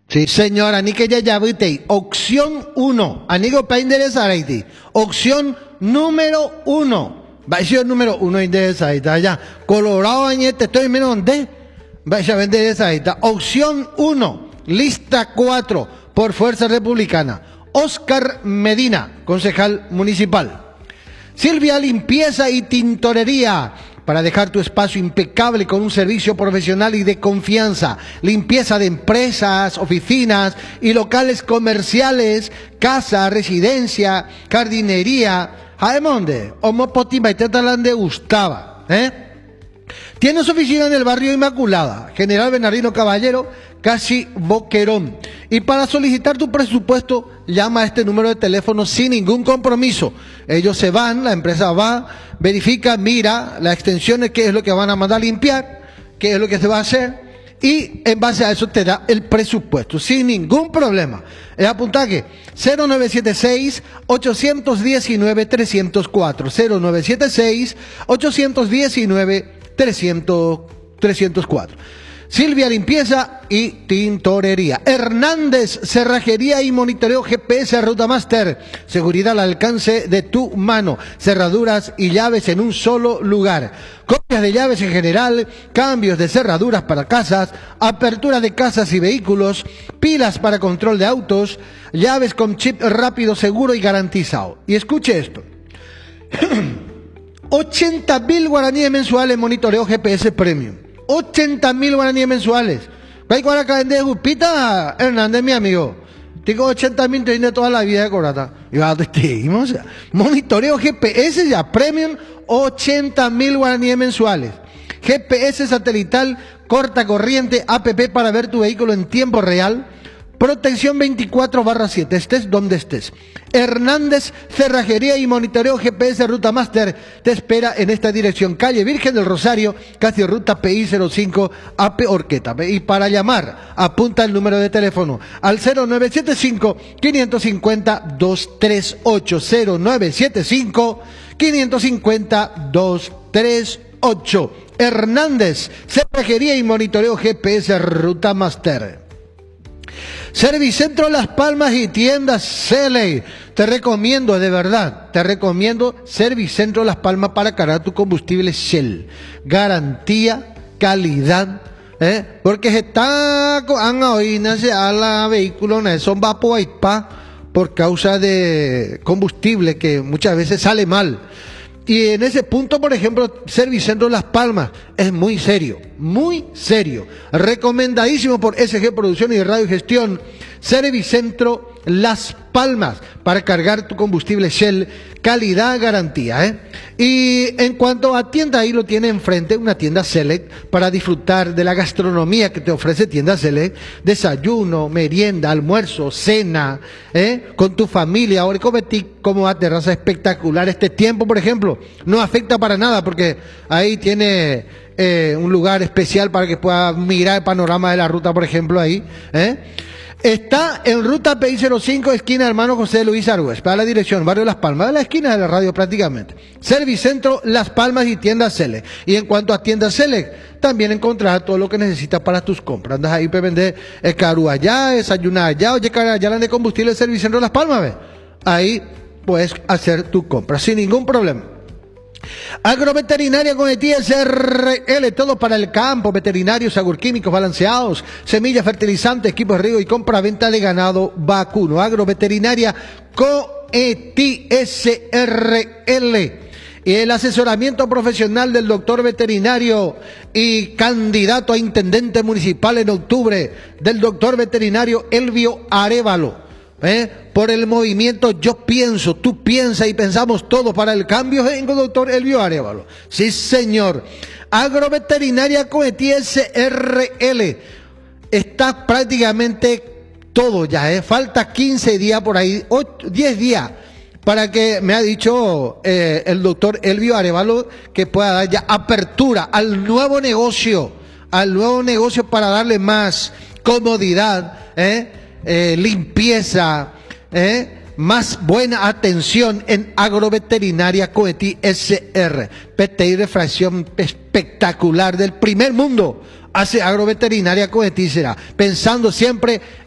Sí, señora, ni que ya llavite. Opción 1. Anigo para interesar ahí. Opción número 1. Va a ser el número 1 interesa ahí. Ya. Colorado añete, estoy menos donde. Va a vender esa ahí. Opción 1. Lista 4. Por Fuerza Republicana. Oscar Medina, concejal municipal. Silvia Limpieza y Tintorería, para dejar tu espacio impecable con un servicio profesional y de confianza. Limpieza de empresas, oficinas y locales comerciales, casa, residencia, jardinería. Jaimonde, Omopotimba y Tetalande Gustava, Tiene su oficina en el barrio Inmaculada, General Bernardino Caballero, casi Boquerón. Y para solicitar tu presupuesto, llama a este número de teléfono sin ningún compromiso. Ellos se van, la empresa va, verifica, mira las extensiones, qué es lo que van a mandar a limpiar, qué es lo que se va a hacer, y en base a eso te da el presupuesto, sin ningún problema. Apunta que 0976-819-304, 0976-819-304. Silvia Limpieza y Tintorería. Hernández Cerrajería y Monitoreo GPS Ruta Master. Seguridad al alcance de tu mano. Cerraduras y llaves en un solo lugar. Copias de llaves en general, cambios de cerraduras para casas, apertura de casas y vehículos, pilas para control de autos, llaves con chip rápido, seguro y garantizado. Y escuche esto. 80.000 guaraníes mensuales Monitoreo GPS Premium. 80.000 guaraníes mensuales. ¿Vai con la cadena de Jupita, Hernández, mi amigo? Tengo 80.000 de toda la vida de Corata. Y va a decimos, Monitoreo GPS ya, Premium, 80.000 guaraníes mensuales. GPS satelital, corta corriente, APP para ver tu vehículo en tiempo real. Protección 24/7, estés donde estés. Hernández Cerrajería y Monitoreo GPS Ruta Master te espera en esta dirección, calle Virgen del Rosario, casi ruta PI 05 AP Orqueta. Y para llamar, apunta el número de teléfono al 0975-550-238, 0975-550-238. Hernández Cerrajería y Monitoreo GPS Ruta Master. Servicentro Las Palmas y tiendas Cele. Te recomiendo, de verdad, te recomiendo Servicentro Las Palmas para cargar tu combustible Shell. Garantía, calidad, porque se está hoy nace a la vehículo son por causa de combustible que muchas veces sale mal. Y en ese punto, por ejemplo, Servicentro Las Palmas es muy serio, recomendadísimo por SG Producción y Radio Gestión. Servicentro Las Palmas para cargar tu combustible Shell, calidad, garantía, Y en cuanto a tienda, ahí lo tiene enfrente, una tienda Select para disfrutar de la gastronomía que te ofrece tienda Select, desayuno, merienda, almuerzo, cena, con tu familia. Ahora como a terraza espectacular este tiempo, por ejemplo, no afecta para nada porque ahí tiene un lugar especial para que puedas mirar el panorama de la ruta, por ejemplo, ahí, Está en ruta PI 05, esquina Hermano José Luis Argüez, para la dirección Barrio Las Palmas, de la esquina de la radio prácticamente. Servicentro Las Palmas y tienda Select. Y en cuanto a tienda Select, también encontrarás todo lo que necesitas para tus compras. Andas ahí para vender el caru allá, desayunar allá, o llegar allá de combustible Servicentro Las Palmas, ¿ves? Ahí puedes hacer tu compra sin ningún problema. Agroveterinaria con SRL, todo para el campo, veterinarios, agroquímicos balanceados, semillas, fertilizantes, equipos de riego y compra-venta de ganado vacuno. Agroveterinaria con SRL. Y el asesoramiento profesional del doctor veterinario y candidato a intendente municipal en octubre del doctor veterinario Elvio Arévalo. Por el movimiento Yo Pienso, Tú Piensas y Pensamos Todo para el Cambio, vengo doctor Elvio Arévalo. Sí, señor. Agroveterinaria Coetí SRL. Está prácticamente todo ya, Falta 15 días por ahí, 10 días, para que me ha dicho el doctor Elvio Arévalo que pueda dar ya apertura al nuevo negocio para darle más comodidad, limpieza, más buena atención en Agroveterinaria Coetí SR. PTI refracción espectacular del primer mundo. Hace Agroveterinaria Coetí, será pensando siempre